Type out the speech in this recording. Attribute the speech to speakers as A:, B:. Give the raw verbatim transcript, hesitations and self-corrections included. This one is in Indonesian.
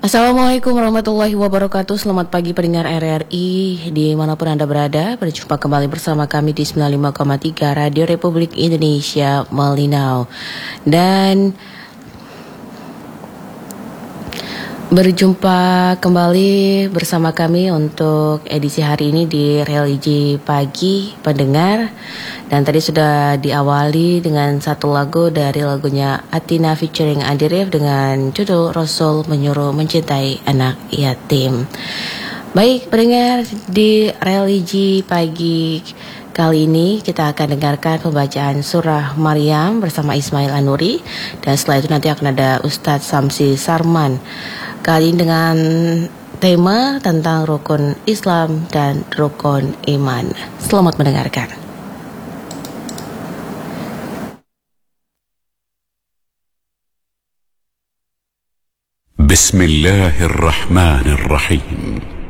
A: Assalamualaikum warahmatullahi wabarakatuh. Selamat pagi pendengar R R I dimanapun Anda berada. Berjumpa kembali bersama kami di sembilan puluh lima koma tiga Radio Republik Indonesia Melinau. Dan berjumpa kembali bersama kami untuk edisi hari ini di Religi Pagi Pendengar. Dan tadi sudah diawali dengan satu lagu dari lagunya Athena featuring Andi Rif dengan judul Rasul Menyuruh Mencintai Anak Yatim. Baik pendengar, di Religi Pagi kali ini kita akan dengarkan pembacaan surah Maryam bersama Ismail Anuri. Dan setelah itu nanti akan ada Ustadz Samsi Sarman, kali ini dengan tema tentang rukun Islam dan rukun iman. Selamat mendengarkan.
B: بسم الله الرحمن الرحيم